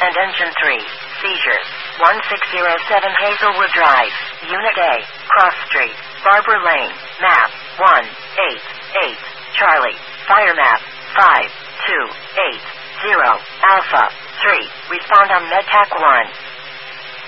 and Engine 3. Seizures. 1607 Hazelwood Drive, Unit A, Cross Street, Barber Lane, map 188, Charlie, fire map 5280, Alpha 3, respond on MedTac 1.